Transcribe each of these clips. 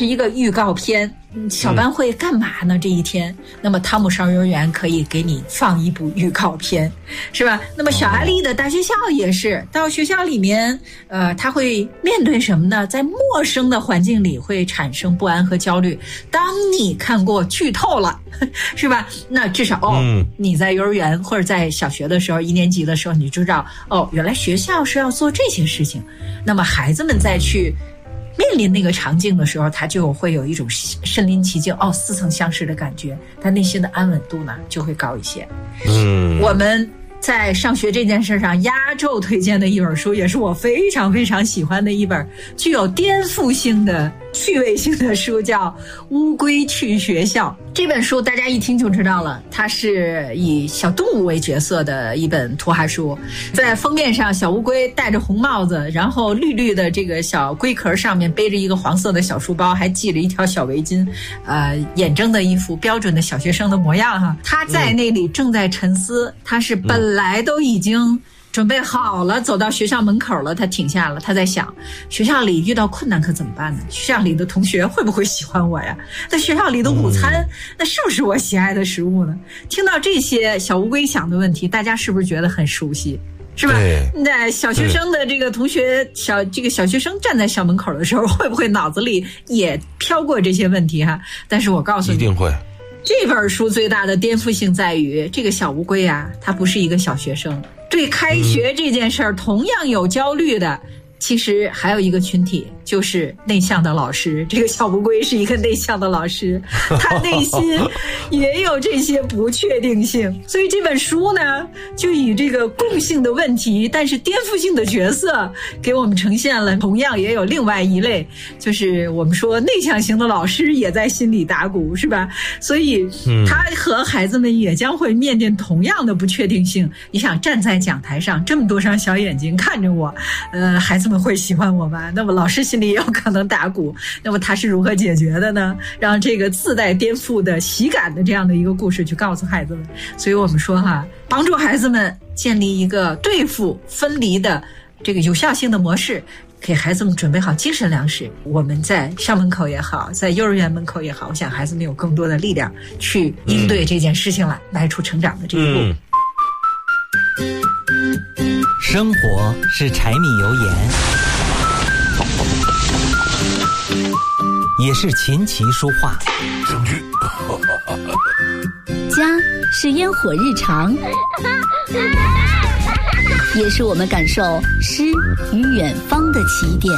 是一个预告片。小班会干嘛呢？这一天，那么汤姆上幼儿园可以给你放一部预告片，是吧？那么小艾丽的大学校也是，到学校里面，他会面对什么呢？在陌生的环境里会产生不安和焦虑。当你看过剧透了，是吧？那至少你在幼儿园或者在小学的时候，1年级的时候，你知道原来学校是要做这些事情。那么孩子们再去面临那个场景的时候，他就会有一种身临其境似曾相识的感觉，他内心的安稳度呢就会高一些。我们在上学这件事上压轴推荐的一本书，也是我非常非常喜欢的一本具有颠覆性的趣味性的书，叫《乌龟去学校》。这本书大家一听就知道了，它是以小动物为角色的一本图画书。在封面上，小乌龟戴着红帽子，然后绿绿的这个小龟壳上面背着一个黄色的小书包，还系了一条小围巾，眼睁的一副标准的小学生的模样哈。他在那里正在沉思，他是本来都已经准备好了，走到学校门口了，他停下了，他在想，学校里遇到困难可怎么办呢？学校里的同学会不会喜欢我呀？那学校里的午餐，那是不是我喜爱的食物呢？听到这些小乌龟想的问题，大家是不是觉得很熟悉？是吧？那小学生的这个同学，小学生站在校门口的时候，会不会脑子里也飘过这些问题哈？但是我告诉你， 一定会。 这本书最大的颠覆性在于，这个小乌龟啊，它不是一个小学生，对开学这件事儿同样有焦虑的。其实还有一个群体，就是内向的老师。这个小乌龟是一个内向的老师，他内心也有这些不确定性。所以这本书呢，就以这个共性的问题，但是颠覆性的角色，给我们呈现了同样也有另外一类，就是我们说内向型的老师也在心里打鼓，是吧？所以他和孩子们也将会面临同样的不确定性。你想站在讲台上，这么多双小眼睛看着我，孩子们会喜欢我吧？那么老师心里也有可能打鼓，那么他是如何解决的呢？让这个自带颠覆的喜感的这样的一个故事去告诉孩子们。所以我们说帮助孩子们建立一个对付分离的这个有效性的模式，给孩子们准备好精神粮食。我们在校门口也好，在幼儿园门口也好，我想孩子们有更多的力量去应对这件事情来迈出成长的这一步。 生活是柴米油盐，也是琴棋书画。 证据。 家是烟火日常，也是我们感受诗与远方的起点。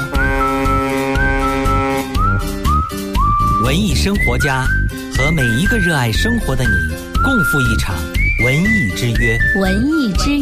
文艺生活家和每一个热爱生活的你共赴一场文艺之约。 文艺之约。